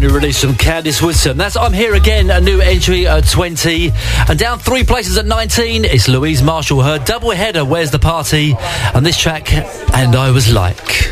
new release from Candice Woodson. That's I'm Here Again, a new entry at 20. And down 3 places at 19, it's Louise Marshall, her double header, Where's the Party? And this track, And I Was Like.